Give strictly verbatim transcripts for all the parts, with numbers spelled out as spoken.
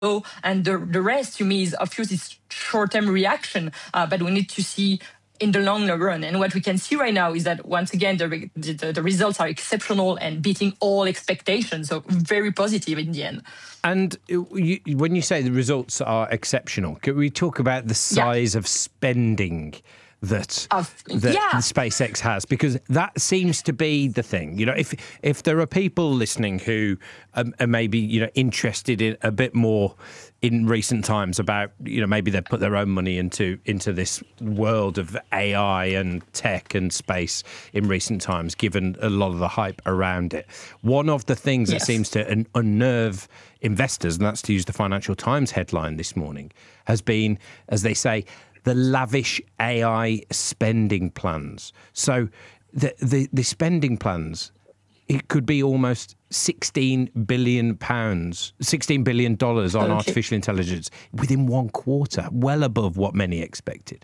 and the, the rest to me is of course it's short-term reaction, uh, but we need to see in the long run. And what we can see right now is that once again the, the, the results are exceptional and beating all expectations, so very positive in the end. And you, when you say the results are exceptional, can we talk about the size yeah. of spending that, of, that yeah. SpaceX has? Because that seems to be the thing. You know, if if there are people listening who um, are maybe, you know, interested in a bit more in recent times about, you know, maybe they've put their own money into into this world of A I and tech and space in recent times, given a lot of the hype around it. One of the things yes. that seems to un- unnerve investors, and that's to use the Financial Times headline this morning, has been, as they say, the lavish A I spending plans. So the, the, the spending plans, it could be almost sixteen billion pounds, sixteen billion dollars on okay. artificial intelligence within one quarter, well above what many expected.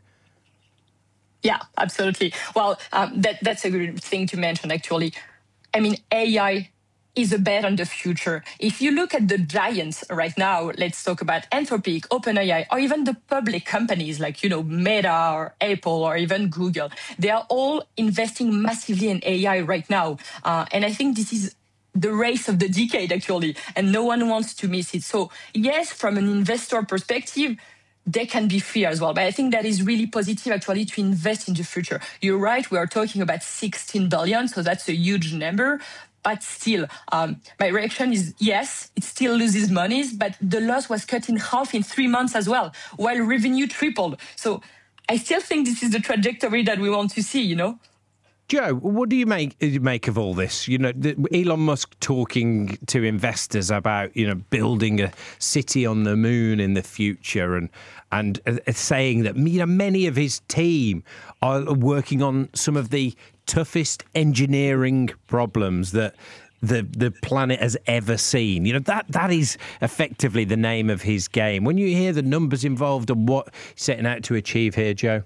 Yeah, absolutely. Well, um, that, that's a good thing to mention, actually. I mean, A I is a bet on the future. If you look at the giants right now, let's talk about Anthropic, OpenAI, or even the public companies like, you know, Meta or Apple or even Google, they are all investing massively in A I right now. Uh, and I think this is the race of the decade, actually, and no one wants to miss it. So yes, from an investor perspective, there can be fear as well. But I think that is really positive, actually, to invest in the future. You're right, we are talking about sixteen billion, so that's a huge number. But still, um, my reaction is yes, it still loses monies, but the loss was cut in half in three months as well, while revenue tripled. So I still think this is the trajectory that we want to see, you know? Joe, what do you make make of all this? You know, the, Elon Musk talking to investors about, you know, building a city on the moon in the future, and and uh, saying that, you know, many of his team are working on some of the toughest engineering problems that the the planet has ever seen. You know, that that is effectively the name of his game. When you hear the numbers involved and what he's setting out to achieve here, Joe?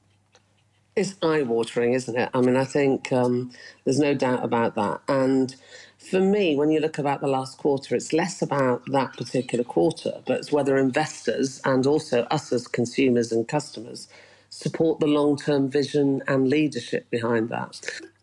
It's eye-watering, isn't it? I mean, I think um, there's no doubt about that. And for me, when you look about the last quarter, it's less about that particular quarter, but it's whether investors and also us as consumers and customers support the long-term vision and leadership behind that.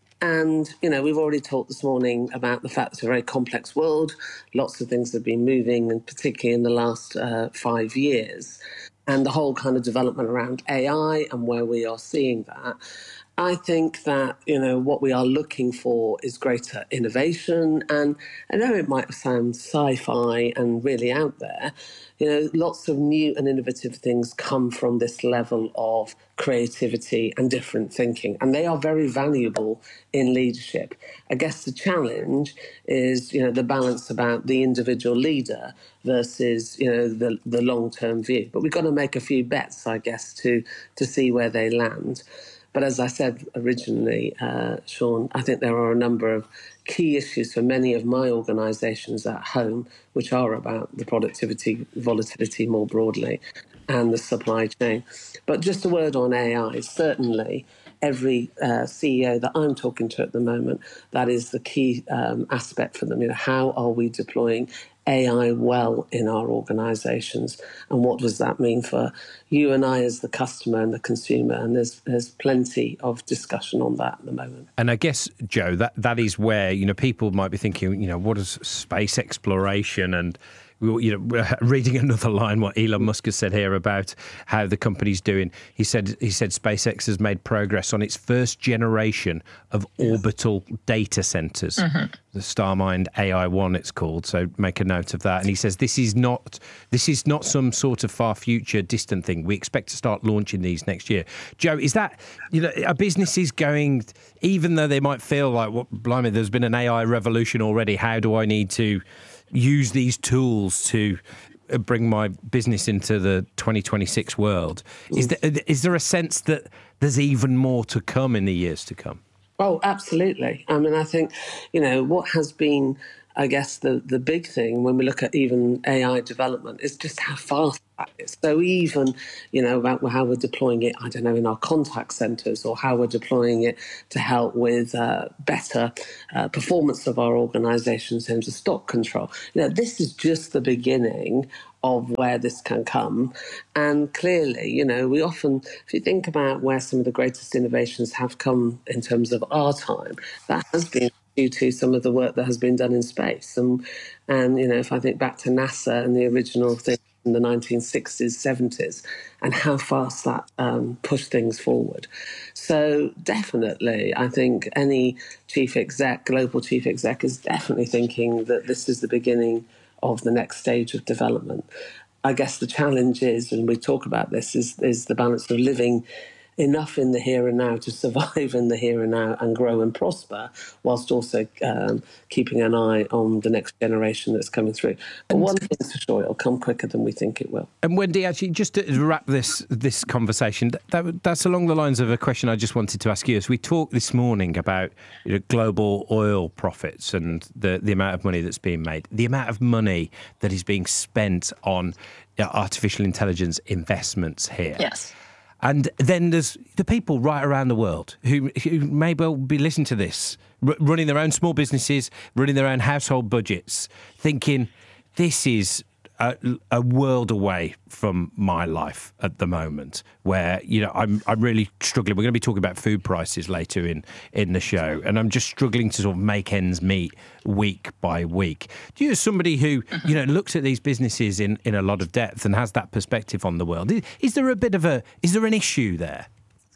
And, you know, we've already talked this morning about the fact it's a very complex world. Lots of things have been moving, and particularly in the last uh, five years. And the whole kind of development around A I and where we are seeing that. I think that, you know, what we are looking for is greater innovation. And I know it might sound sci-fi and really out there. You know, lots of new and innovative things come from this level of creativity and different thinking. And they are very valuable in leadership. I guess the challenge is, you know, the balance about the individual leader versus, you know, the, the long-term view. But we've got to make a few bets, I guess, to, to see where they land. But as I said originally, uh, Sean, I think there are a number of key issues for many of my organisations at home, which are about the productivity, volatility more broadly, and the supply chain. But just a word on A I. Certainly, every uh, C E O that I'm talking to at the moment, that is the key um, aspect for them. You know, how are we deploying A I well in our organisations, and what does that mean for you and I as the customer and the consumer? And there's there's plenty of discussion on that at the moment. And I guess, Joe, that that is where, you know, people might be thinking, you know, what is space exploration? And you know, reading another line, what Elon Musk has said here about how the company's doing. He said he said SpaceX has made progress on its first generation of orbital yes. data centers, mm-hmm. the StarMind A I one, it's called. So make a note of that. And he says this is not this is not some sort of far future, distant thing. We expect to start launching these next year. Joe, is that, you know, are businesses going, even though they might feel like, well, blimey, there's been an A I revolution already. How do I need to use these tools to bring my business into the twenty twenty-six world? Is there, is there a sense that there's even more to come in the years to come? Oh, absolutely. I mean, I think, you know, what has been, I guess, the, the big thing when we look at even A I development is just how fast it. So even, you know, about how we're deploying it, I don't know, in our contact centres, or how we're deploying it to help with uh, better uh, performance of our organisation in terms of stock control. You know, this is just the beginning of where this can come. And clearly, you know, we often, if you think about where some of the greatest innovations have come in terms of our time, that has been due to some of the work that has been done in space. And, and you know, if I think back to NASA and the original thing in the nineteen sixties, seventies, and how fast that um, pushed things forward. So definitely, I think any chief exec, global chief exec, is definitely thinking that this is the beginning of the next stage of development. I guess the challenge is, and we talk about this, is, is the balance of living enough in the here and now to survive in the here and now and grow and prosper, whilst also um, keeping an eye on the next generation that's coming through. But one thing's for sure, it'll come quicker than we think it will. And Wendy, actually, just to wrap this this conversation, that, that's along the lines of a question I just wanted to ask you. As we talked this morning about, you know, global oil profits and the, the amount of money that's being made, the amount of money that is being spent on artificial intelligence investments here. Yes. And then there's the people right around the world who, who may well be listening to this, r- running their own small businesses, running their own household budgets, thinking this is a, a world away from my life at the moment, where, you know, I'm I'm really struggling. We're going to be talking about food prices later in, in the show, and I'm just struggling to sort of make ends meet week by week. Do you, as somebody who, you know, looks at these businesses in, in a lot of depth and has that perspective on the world, is, is there a bit of a, is there an issue there?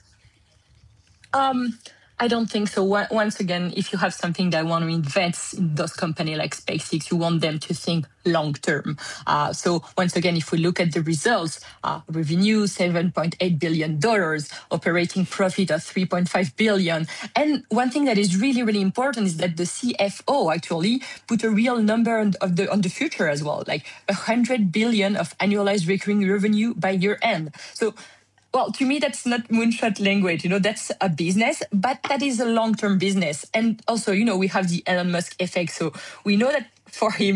Um, I don't think so. Once again, if you have something that want to invest in those companies like SpaceX, you want them to think long term. Uh, so once again, if we look at the results, uh, revenue seven point eight billion dollars, operating profit of three point five billion dollars. And one thing that is really, really important is that the C F O actually put a real number on, of the, on the future as well, like one hundred billion dollars of annualized recurring revenue by year end. So well, to me, that's not moonshot language. You know, that's a business, but that is a long-term business. And also, you know, we have the Elon Musk effect. So we know that for him,